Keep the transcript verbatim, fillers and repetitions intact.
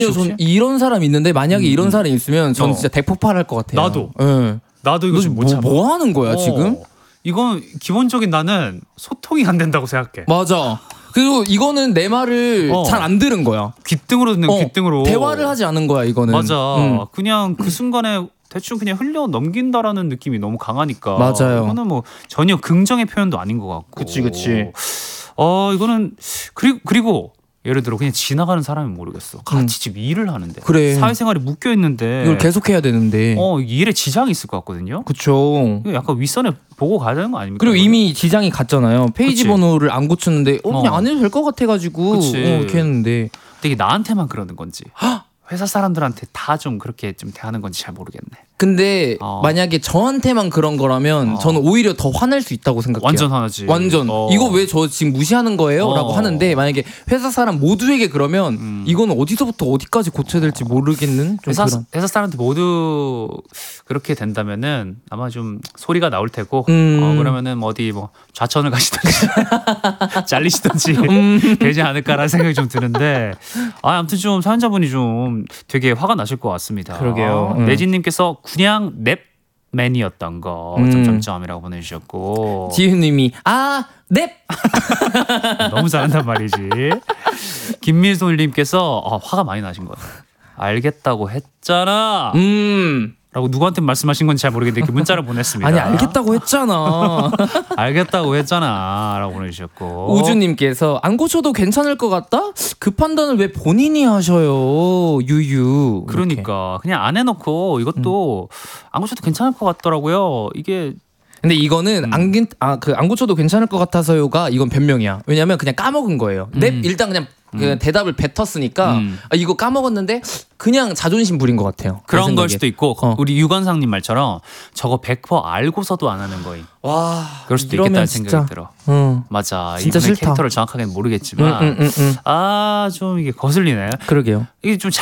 전 이런 사람 있는데 만약에 음. 이런 사람이 있으면 전 어. 진짜 대폭발할 것 같아요. 나도. 네. 나도 이거 지금 못 참아. 뭐, 뭐 하는 거야 어. 지금? 이건 기본적인 나는 소통이 안 된다고 생각해. 맞아. 그리고 이거는 내 말을 어. 잘 안 들은 거야. 귓등으로 듣는 어. 귓등으로. 대화를 하지 않은 거야 이거는. 맞아. 음. 그냥 그 순간에 대충 그냥 흘려 넘긴다라는 느낌이 너무 강하니까. 맞아요. 이거는 뭐 전혀 긍정의 표현도 아닌 것 같고. 그치 그치. 어 이거는 그리고 그리고. 예를 들어 그냥 지나가는 사람은 모르겠어. 같이 음. 지금 일을 하는데 그래. 사회생활이 묶여 있는데 이걸 계속 해야 되는데 어 일에 지장이 있을 것 같거든요. 그렇죠. 약간 윗선에 보고 가야 되는 거 아닙니까? 그리고 이거는? 이미 지장이 갔잖아요. 페이지 그치. 번호를 안 고쳤는데 어, 그냥 어. 안 해도 될 것 같아가지고 어, 이렇게 했는데 근데 이게 나한테만 그러는 건지 회사 사람들한테 다 좀 그렇게 좀 대하는 건지 잘 모르겠네. 근데 어. 만약에 저한테만 그런 거라면 어. 저는 오히려 더 화낼 수 있다고 생각해요. 완전 화나지. 완전. 어. 이거 왜 저 지금 무시하는 거예요? 어. 라고 하는데 만약에 회사 사람 모두에게 그러면 음. 이거는 어디서부터 어디까지 고쳐야 될지 모르겠는 좀 회사, 그런. 회사 사람들 모두 그렇게 된다면은 아마 좀 소리가 나올 테고 음. 어, 그러면은 어디 뭐 좌천을 가시든지 잘리시든지 음. 되지 않을까라는 생각이 좀 드는데 아, 아무튼 좀 사연자분이 좀 되게 화가 나실 것 같습니다. 그러게요. 음. 내진님께서 그냥 랩맨이었던 거 음. 점점점이라고 보내주셨고 지훈님이 아 넵 너무 잘한단 말이지. 김미솔님께서 어, 화가 많이 나신 것 같아요. 알겠다고 했잖아. 음. 라고 누구한테 말씀하신 건지 잘 모르겠는데 그 문자를 보냈습니다. 아니 알겠다고 했잖아. 알겠다고 했잖아 라고 보내주셨고 우주님께서 안 고쳐도 괜찮을 것 같다? 그 판단을 왜 본인이 하셔요 유유. 그러니까 이렇게. 그냥 안 해놓고 이것도 음. 안 고쳐도 괜찮을 것 같더라고요. 이게 근데 이거는 음. 안, 아, 그 안 고쳐도 괜찮을 것 같아서요가 이건 변명이야. 왜냐면 그냥 까먹은 거예요. 음. 넵 일단 그냥 그 대답을 뱉었으니까 음. 아, 이거 까먹었는데 그냥 자존심 부린 것 같아요. 그런 걸 수도 있고 어. 우리 유관상님 말처럼 저거 백 퍼센트 알고서도 안 하는 거임. 와 그럴 수도 있겠다는 진짜, 생각이 들어. 응. 맞아. 진짜 이분의 싫다. 캐릭터를 정확하게는 모르겠지만 응, 응, 응, 응. 아 좀 이게 거슬리네. 그러게요. 이게 좀